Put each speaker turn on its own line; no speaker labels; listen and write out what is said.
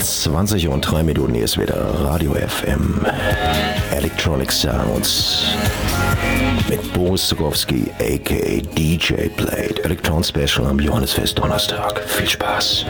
20:03, hier ist wieder Radio FM Electronic Sounds mit Boris Zukowski aka DJ Blade. Elektron Special am Johannesfest Donnerstag. Viel Spaß.